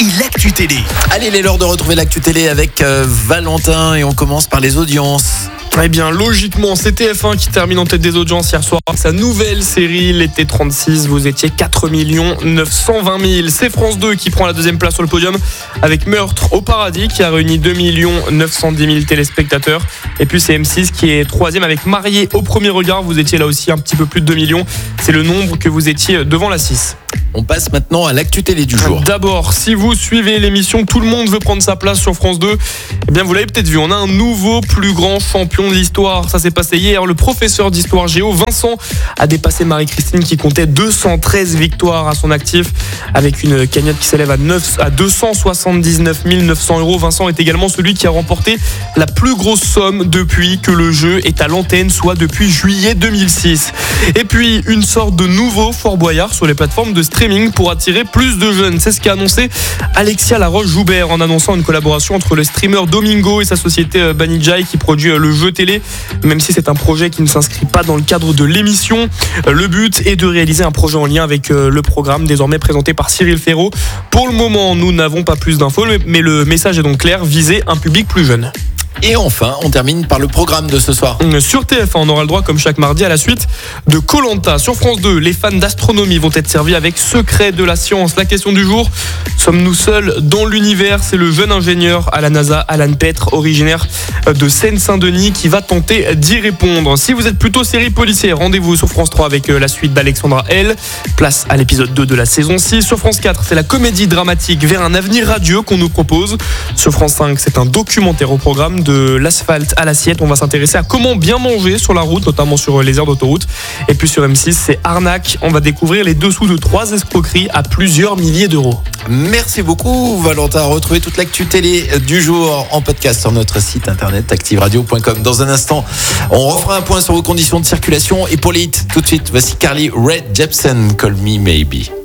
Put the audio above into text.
l'actu télé. Allez, il est l'heure de retrouver l'actu télé avec Valentin et on commence par les audiences. Eh bien, logiquement, c'est TF1 qui termine en tête des audiences hier soir avec sa nouvelle série, l'été 36. Vous étiez 4 920 000. C'est France 2 qui prend la deuxième place sur le podium avec Meurtre au paradis qui a réuni 2 910 000 téléspectateurs. Et puis c'est M6 qui est troisième avec Marié au premier regard. Vous étiez là aussi un petit peu plus de 2 millions. C'est le nombre que vous étiez devant la 6. On passe maintenant à l'actu télé du jour. D'abord, si vous suivez l'émission Tout le monde veut prendre sa place sur France 2, eh bien vous l'avez peut-être vu, on a un nouveau plus grand champion de l'histoire. Ça s'est passé hier. Le professeur d'histoire géo, Vincent, a dépassé Marie-Christine qui comptait 213 victoires à son actif avec une cagnotte qui s'élève à 279 900 €. Vincent est également celui qui a remporté la plus grosse somme depuis que le jeu est à l'antenne, soit depuis juillet 2006. Et puis, une sorte de nouveau Fort Boyard sur les plateformes de streaming pour attirer plus de jeunes. C'est ce qu'a annoncé Alexia Laroche-Joubert en annonçant une collaboration entre le streamer Domingo et sa société Banijay qui produit le jeu télé. Même si c'est un projet qui ne s'inscrit pas dans le cadre de l'émission, le but est de réaliser un projet en lien avec le programme désormais présenté par Cyril Ferraud. Pour le moment, nous n'avons pas plus d'infos, mais le message est donc clair, viser un public plus jeune. Et enfin, on termine par le programme de ce soir. Sur TF1, on aura le droit, comme chaque mardi, à la suite de Koh-Lanta. Sur France 2, les fans d'astronomie vont être servis avec Secret de la science. La question du jour, sommes-nous seuls dans l'univers? C'est le jeune ingénieur à la NASA, Alan Petre, originaire de Seine-Saint-Denis, qui va tenter d'y répondre. Si vous êtes plutôt série policière, rendez-vous sur France 3 avec la suite d'Alexandra L. Place à l'épisode 2 de la saison 6. Sur France 4, c'est la comédie dramatique Vers un avenir radieux qu'on nous propose. Sur France 5, c'est un documentaire au programme de l'asphalte à l'assiette. On va s'intéresser à comment bien manger sur la route, notamment sur les aires d'autoroute. Et puis sur M6, c'est Arnaque. On va découvrir les dessous de 3 escroqueries à plusieurs milliers d'euros. Merci beaucoup Valentin. Retrouvez toute l'actu télé du jour en podcast sur notre site internet activeradio.com. Dans un instant, on refera un point sur vos conditions de circulation. Et pour les hits, tout de suite, voici Carly Rae Jepsen, Call Me Maybe.